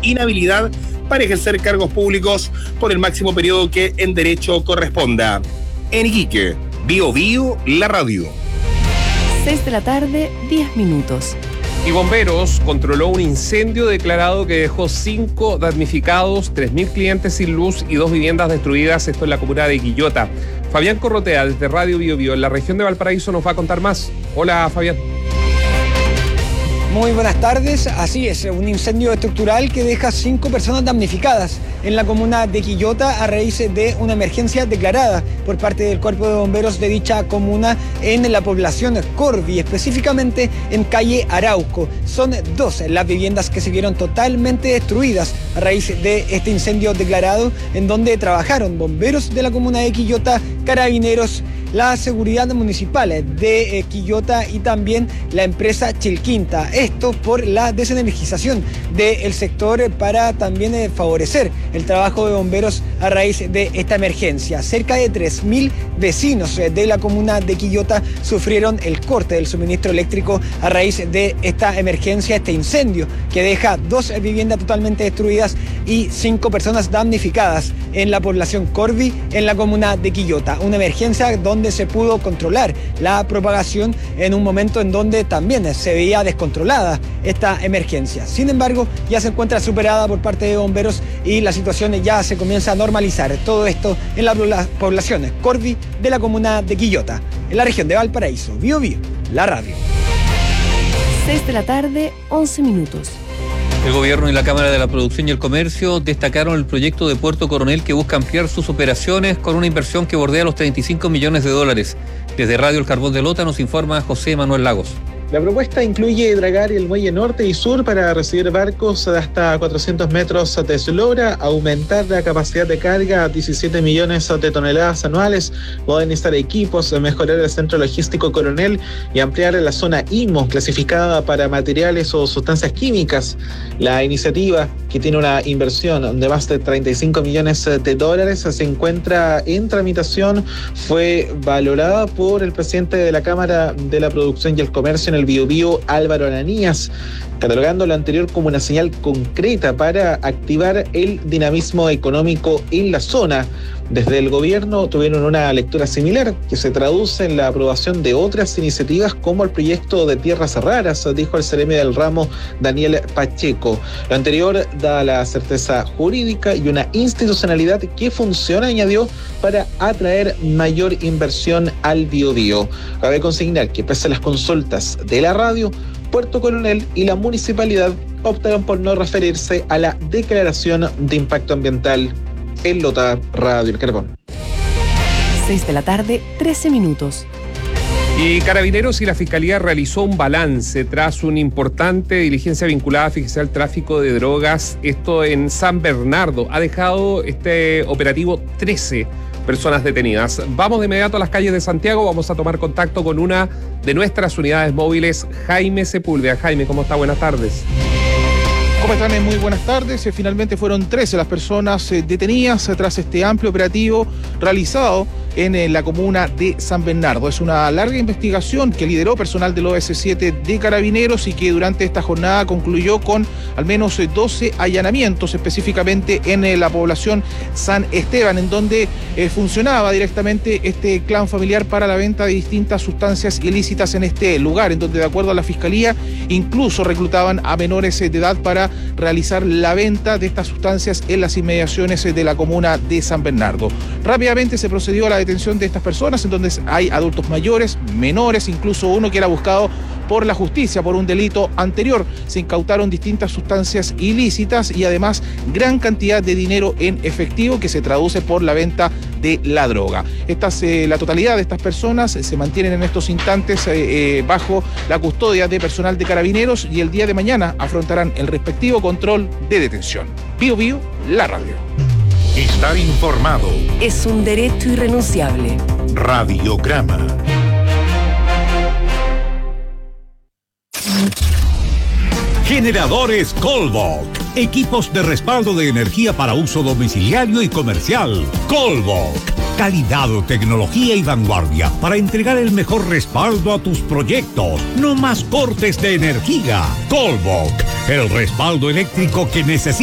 inhabilidad para ejercer cargos públicos por el máximo periodo que en derecho corresponda. En Iquique, Bio Bio, la radio. 6 de la tarde, 10 minutos. Y Bomberos controló un incendio declarado que dejó 5 damnificados, 3.000 clientes sin luz y 2 viviendas destruidas. Esto en la comuna de Quillota. Fabián Corrotea, desde Radio Bio Bio, en la región de Valparaíso, nos va a contar más. Hola, Fabián. Muy buenas tardes. Así es, un incendio estructural que deja 5 personas damnificadas en la comuna de Quillota a raíz de una emergencia declarada por parte del Cuerpo de Bomberos de dicha comuna en la población Corvi, específicamente en calle Arauco. Son 2 las viviendas que se vieron totalmente destruidas a raíz de este incendio declarado, en donde trabajaron bomberos de la comuna de Quillota, carabineros, la seguridad municipal de Quillota y también la empresa Chilquinta. Esto por la desenergización del sector para también favorecer el trabajo de bomberos a raíz de esta emergencia. Cerca de 3.000 vecinos de la comuna de Quillota sufrieron el corte del suministro eléctrico a raíz de esta emergencia, este incendio que deja 2 viviendas totalmente destruidas y 5 personas damnificadas en la población Corvi, en la comuna de Quillota. Una emergencia donde se pudo controlar la propagación en un momento en donde también se veía descontrolada esta emergencia. Sin embargo, ya se encuentra superada por parte de bomberos y la situación ya se comienza a normalizar. Todo esto en la población Corvi de la comuna de Quillota, en la región de Valparaíso. Bio Bio, la radio. 6 de la tarde, 11 minutos. El gobierno y la Cámara de la Producción y el Comercio destacaron el proyecto de Puerto Coronel que busca ampliar sus operaciones con una inversión que bordea los 35 millones de dólares. Desde Radio El Carbón de Lota nos informa José Manuel Lagos. La propuesta incluye dragar el muelle norte y sur para recibir barcos de hasta 400 metros de eslora, aumentar la capacidad de carga a 17 millones de toneladas anuales, modernizar equipos, mejorar el centro logístico Coronel y ampliar la zona IMO, clasificada para materiales o sustancias químicas. La iniciativa, que tiene una inversión de más de 35 millones de dólares, se encuentra en tramitación. Fue valorada por el presidente de la Cámara de la Producción y el Comercio en el Bio Bio, Álvaro Ananías, catalogando lo anterior como una señal concreta para activar el dinamismo económico en la zona. Desde el gobierno tuvieron una lectura similar que se traduce en la aprobación de otras iniciativas como el proyecto de tierras raras, dijo el seremi del ramo Daniel Pacheco. Lo anterior da la certeza jurídica y una institucionalidad que funciona, añadió, para atraer mayor inversión al Bio Bio. Cabe consignar que pese a las consultas de la radio, Puerto Coronel y la municipalidad optaron por no referirse a la declaración de impacto ambiental. En Lota, Radio El Carbón. 6 de la tarde, 13 minutos. Y Carabineros y la Fiscalía realizó un balance tras una importante diligencia vinculada, fíjese, al tráfico de drogas. Esto en San Bernardo. Ha dejado este operativo 13 personas detenidas. Vamos de inmediato a las calles de Santiago. Vamos a tomar contacto con una de nuestras unidades móviles, Jaime Sepúlveda. Jaime, ¿cómo está? Buenas tardes. ¿Cómo están? Muy buenas tardes. Finalmente fueron 13 las personas detenidas tras este amplio operativo realizado en la comuna de San Bernardo. Es una larga investigación que lideró personal del OS7 de Carabineros y que durante esta jornada concluyó con al menos 12 allanamientos, específicamente en la población San Esteban, en donde funcionaba directamente este clan familiar para la venta de distintas sustancias ilícitas en este lugar, en donde, de acuerdo a la Fiscalía, incluso reclutaban a menores de edad para realizar la venta de estas sustancias en las inmediaciones de la comuna de San Bernardo. Rápidamente se procedió a la detención de estas personas, en donde hay adultos mayores, menores, incluso uno que era buscado por la justicia por un delito anterior. Se incautaron distintas sustancias ilícitas y además gran cantidad de dinero en efectivo que se traduce por la venta de la droga. La totalidad de estas personas se mantienen en estos instantes bajo la custodia de personal de Carabineros y el día de mañana afrontarán el respectivo control de detención. Bio Bio, la radio. Estar informado es un derecho irrenunciable. Radiograma. Generadores Colvolk. Equipos de respaldo de energía para uso domiciliario y comercial. Colvolk. Calidad, tecnología y vanguardia para entregar el mejor respaldo a tus proyectos. No más cortes de energía. Colvolk. El respaldo eléctrico que necesitas.